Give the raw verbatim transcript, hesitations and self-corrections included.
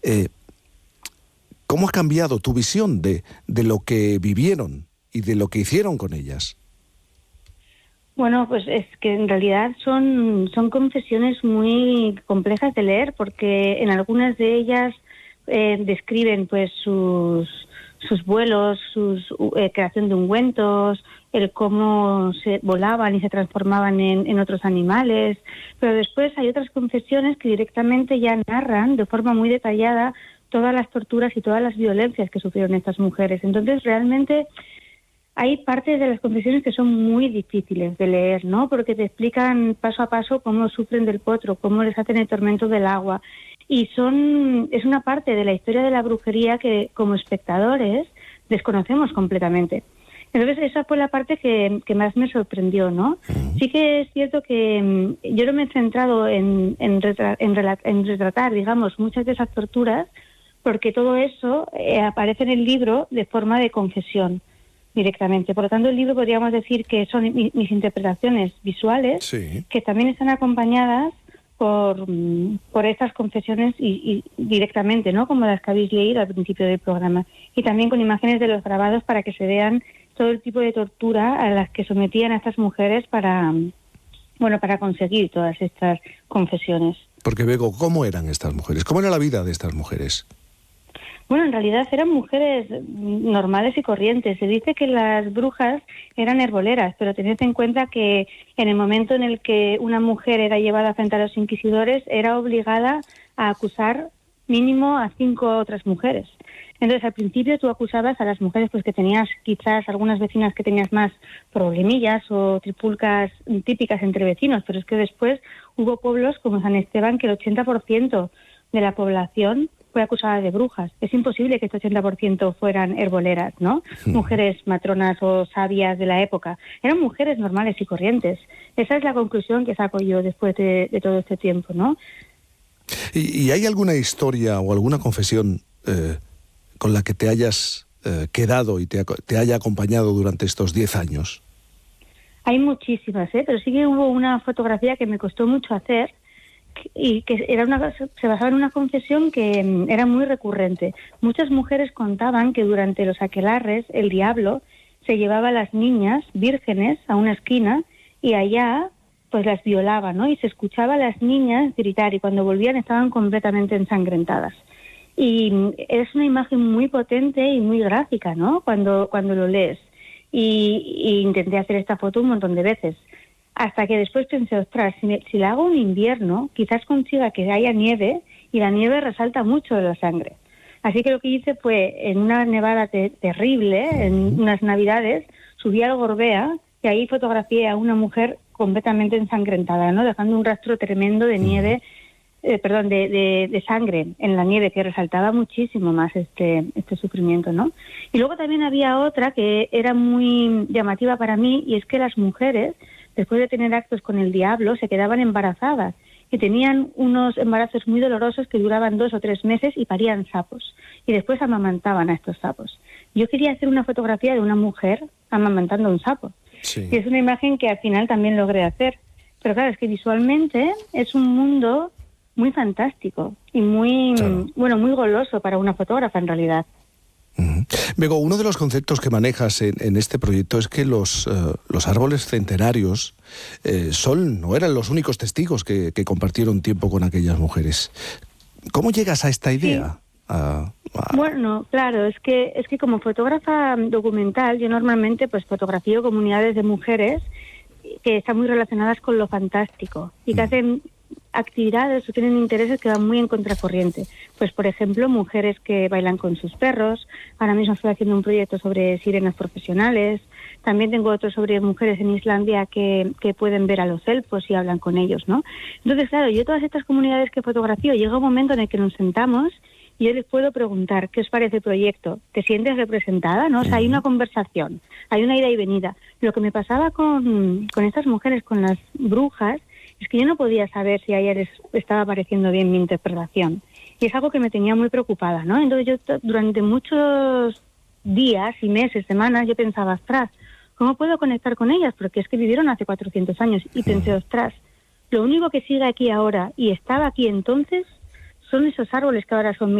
Eh, ¿Cómo ha cambiado tu visión de, de lo que vivieron y de lo que hicieron con ellas? Bueno, pues es que en realidad son, son confesiones muy complejas de leer, porque en algunas de ellas eh, describen pues sus, sus vuelos, su eh, creación de ungüentos, el cómo se volaban y se transformaban en, en otros animales, pero después hay otras confesiones que directamente ya narran de forma muy detallada todas las torturas y todas las violencias que sufrieron estas mujeres. Entonces, realmente hay partes de las confesiones que son muy difíciles de leer, ¿no? Porque te explican paso a paso cómo sufren del potro, cómo les hacen el tormento del agua. Y son es una parte de la historia de la brujería que, como espectadores, desconocemos completamente. Entonces, esa fue la parte que, que más me sorprendió, ¿no? Sí que es cierto que yo no me he centrado en, en, retra, en, en retratar, digamos, muchas de esas torturas, porque todo eso eh, aparece en el libro de forma de confesión directamente. Por lo tanto, el libro podríamos decir que son mi, mis interpretaciones visuales, sí, que también están acompañadas por, por estas confesiones y, y directamente, ¿no? Como las que habéis leído al principio del programa. Y también con imágenes de los grabados para que se vean todo el tipo de tortura a las que sometían a estas mujeres para, bueno, para conseguir todas estas confesiones. Porque, Bego, ¿cómo eran estas mujeres? ¿Cómo era la vida de estas mujeres? Bueno, en realidad eran mujeres normales y corrientes. Se dice que las brujas eran herboleras, pero tened en cuenta que en el momento en el que una mujer era llevada frente a los inquisidores, era obligada a acusar mínimo a cinco otras mujeres. Entonces, al principio tú acusabas a las mujeres pues que tenías quizás algunas vecinas que tenías más problemillas o tripulcas típicas entre vecinos, pero es que después hubo pueblos como San Esteban que el ochenta por ciento de la población fue acusada de brujas. Es imposible que este ochenta por ciento fueran herboleras, ¿no? Sí. Mujeres matronas o sabias de la época. Eran mujeres normales y corrientes. Esa es la conclusión que saco yo después de, de todo este tiempo, ¿no? ¿Y, y hay alguna historia o alguna confesión eh, con la que te hayas eh, quedado y te, te haya acompañado durante estos diez años? Hay muchísimas, ¿eh? Pero sí que hubo una fotografía que me costó mucho hacer, y que era una, se basaba en una confesión que era muy recurrente. Muchas mujeres contaban que durante los aquelarres el diablo se llevaba a las niñas vírgenes a una esquina y allá pues las violaba, ¿no? Y se escuchaba a las niñas gritar y cuando volvían estaban completamente ensangrentadas. Y es una imagen muy potente y muy gráfica, ¿no? Cuando, cuando lo lees. Y, y intenté hacer esta foto un montón de veces. Hasta que después pensé, ostras, si, me, si la hago en invierno, quizás consiga que haya nieve y la nieve resalta mucho de la sangre. Así que lo que hice fue, en una nevada te, terrible, en unas navidades, subí al Gorbea y ahí fotografié a una mujer completamente ensangrentada, ¿no? Dejando un rastro tremendo de nieve, eh, perdón, de, de, de sangre en la nieve, que resaltaba muchísimo más este, este sufrimiento, ¿no? Y luego también había otra que era muy llamativa para mí, y es que las mujeres, después de tener actos con el diablo, se quedaban embarazadas y tenían unos embarazos muy dolorosos que duraban dos o tres meses y parían sapos. Y después amamantaban a estos sapos. Yo quería hacer una fotografía de una mujer amamantando a un sapo. Sí. Y es una imagen que al final también logré hacer. Pero claro, es que visualmente es un mundo muy fantástico y muy, claro, bueno, muy goloso para una fotógrafa en realidad. Uh-huh. Bego, uno de los conceptos que manejas en, en este proyecto es que los, uh, los árboles centenarios eh, son, no eran los únicos testigos que, que compartieron tiempo con aquellas mujeres. ¿Cómo llegas a esta idea? Sí. A, a... Bueno, claro, es que es que como fotógrafa documental yo normalmente pues fotografío comunidades de mujeres que están muy relacionadas con lo fantástico y que mm. hacen actividades o tienen intereses que van muy en contracorriente. Pues, por ejemplo, mujeres que bailan con sus perros. Ahora mismo estoy haciendo un proyecto sobre sirenas profesionales. También tengo otro sobre mujeres en Islandia que, que pueden ver a los elfos y hablan con ellos, ¿no? Entonces, claro, yo todas estas comunidades que fotografío, llega un momento en el que nos sentamos y yo les puedo preguntar, ¿qué os parece el proyecto? ¿Te sientes representada? ¿No? O sea, hay una conversación, hay una ida y venida. Lo que me pasaba con, con estas mujeres, con las brujas, es que yo no podía saber si a ellas les estaba pareciendo bien mi interpretación. Y es algo que me tenía muy preocupada, ¿no? Entonces yo durante muchos días y meses, semanas, yo pensaba, ostras, ¿cómo puedo conectar con ellas? Porque es que vivieron hace cuatrocientos años. Y pensé, ostras, lo único que sigue aquí ahora y estaba aquí entonces son esos árboles que ahora son